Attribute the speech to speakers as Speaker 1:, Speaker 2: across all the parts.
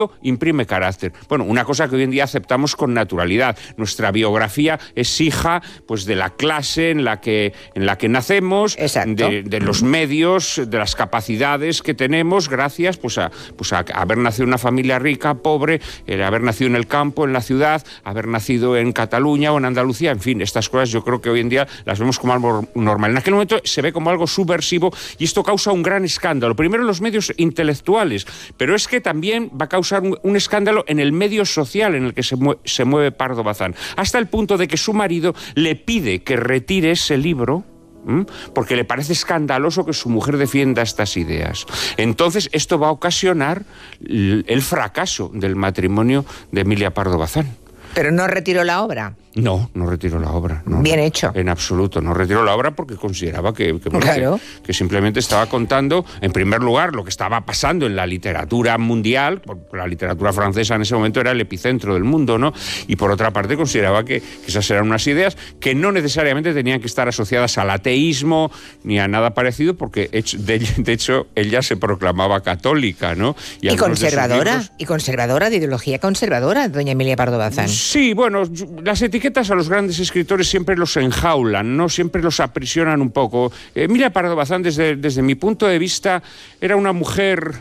Speaker 1: imprime carácter. Bueno, una cosa que hoy en día aceptamos con naturalidad. Nuestra biografía es hija, pues, de la clase en la que nacemos, de los medios, de las capacidades que tenemos, gracias a haber nacido en una familia rica, pobre, haber nacido en el campo, en la ciudad, haber nacido en Cataluña o en Andalucía. En fin, estas cosas yo creo que hoy en día las vemos como algo normal. En aquel momento se ve como algo subversivo y esto causa un gran escándalo. Primero en los medios intelectuales, pero es que también va a causar un escándalo en el medio social en el que se mueve Pardo Bazán, hasta el punto de que su marido le pide que retire ese libro porque le parece escandaloso que su mujer defienda estas ideas. Entonces esto va a ocasionar el fracaso del matrimonio de Emilia Pardo Bazán.
Speaker 2: ¿Pero no retiró la obra?
Speaker 1: No retiró la obra. No,
Speaker 2: bien hecho.
Speaker 1: En absoluto. No retiró la obra porque consideraba que simplemente estaba contando, en primer lugar, lo que estaba pasando en la literatura mundial, porque la literatura francesa en ese momento era el epicentro del mundo, ¿no? Y por otra parte consideraba que esas eran unas ideas que no necesariamente tenían que estar asociadas al ateísmo ni a nada parecido, porque de hecho ella se proclamaba católica, ¿no?
Speaker 2: Y conservadora, de ideología conservadora, doña Emilia Pardo Bazán.
Speaker 1: Sí, bueno, las etiquetas a los grandes escritores siempre los enjaulan, ¿no? Siempre los aprisionan un poco. Emilia Pardo Bazán, desde mi punto de vista, era una mujer,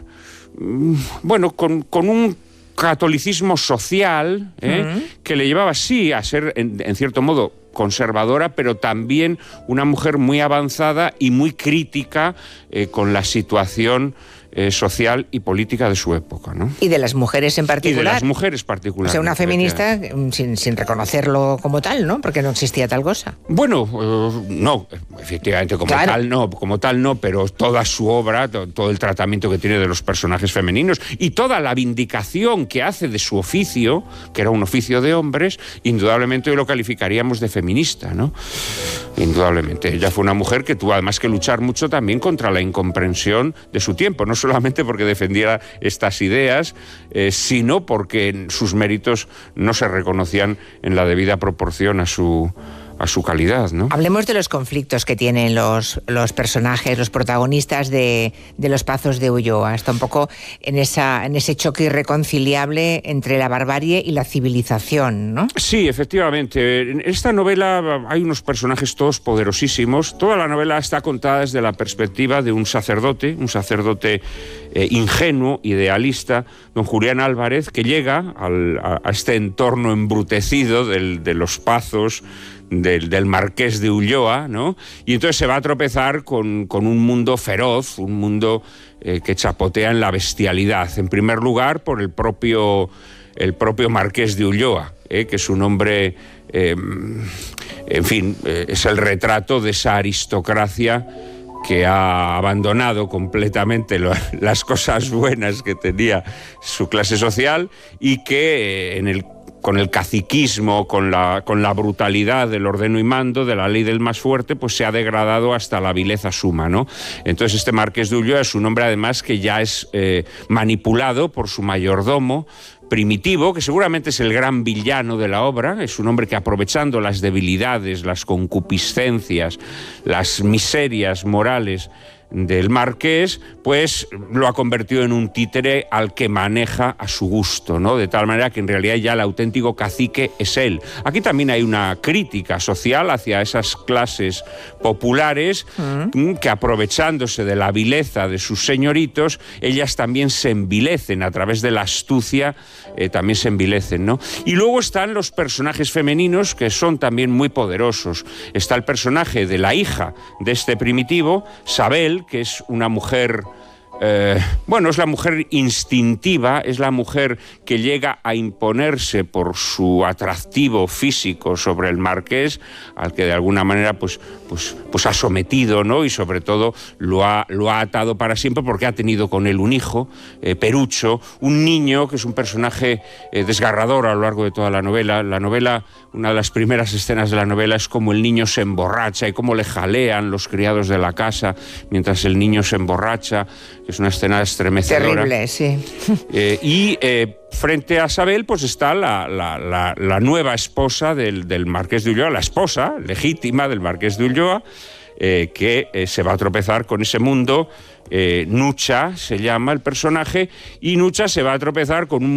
Speaker 1: bueno, con un catolicismo social, que le llevaba, sí, a ser, en cierto modo, conservadora, pero también una mujer muy avanzada y muy crítica con la situación social y política de su época, ¿no?
Speaker 2: Y de las mujeres en particular.
Speaker 1: Y de las mujeres particularmente.
Speaker 2: O sea, una feminista sin reconocerlo como tal, ¿no? Porque no existía tal cosa.
Speaker 1: Bueno, no, efectivamente, como tal no, pero toda su obra, todo el tratamiento que tiene de los personajes femeninos y toda la vindicación que hace de su oficio, que era un oficio de hombres, indudablemente hoy lo calificaríamos de feminista, ¿no? Indudablemente. Ella fue una mujer que tuvo además que luchar mucho también contra la incomprensión de su tiempo, no solamente porque defendiera estas ideas, sino porque sus méritos no se reconocían en la debida proporción a su calidad, ¿no?
Speaker 2: Hablemos de los conflictos que tienen los personajes, los protagonistas de Los Pazos de Ulloa. Está un poco en ese choque irreconciliable entre la barbarie y la civilización, ¿no?
Speaker 1: Sí, efectivamente. En esta novela hay unos personajes todos poderosísimos. Toda la novela está contada desde la perspectiva de un sacerdote ingenuo, idealista, don Julián Álvarez, que llega a este entorno embrutecido de Los Pazos, del Marqués de Ulloa, ¿no? Y entonces se va a tropezar con un mundo feroz, un mundo que chapotea en la bestialidad. En primer lugar, por el propio Marqués de Ulloa, que es un hombre, en fin, es el retrato de esa aristocracia que ha abandonado completamente las cosas buenas que tenía su clase social y que con el caciquismo, con la brutalidad del ordeno y mando, de la ley del más fuerte, pues se ha degradado hasta la vileza suma, ¿no? Entonces este Marqués de Ulloa es un hombre además que ya es manipulado por su mayordomo, Primitivo, que seguramente es el gran villano de la obra. Es un hombre que, aprovechando las debilidades, las concupiscencias, las miserias morales del marqués, pues lo ha convertido en un títere al que maneja a su gusto, ¿no? De tal manera que en realidad ya el auténtico cacique es él. Aquí también hay una crítica social hacia esas clases populares que, aprovechándose de la vileza de sus señoritos, ellas también se envilecen a través de la astucia, también se envilecen, ¿no? Y luego están los personajes femeninos, que son también muy poderosos. Está el personaje de la hija de este Primitivo, Sabel, que es una mujer, es la mujer instintiva, es la mujer que llega a imponerse por su atractivo físico sobre el marqués, al que de alguna manera pues ha sometido, ¿no? Y sobre todo lo ha atado para siempre, porque ha tenido con él un hijo, Perucho, un niño que es un personaje desgarrador a lo largo de toda la novela. La novela, una de las primeras escenas de la novela es como el niño se emborracha y cómo le jalean los criados de la casa mientras el niño se emborracha. Es una escena estremecedora.
Speaker 2: Terrible, sí.
Speaker 1: Frente a Sabel, pues está la nueva esposa del Marqués de Ulloa, la esposa legítima del Marqués de Ulloa, que se va a tropezar con ese mundo. Nucha se llama el personaje, y Nucha se va a tropezar con un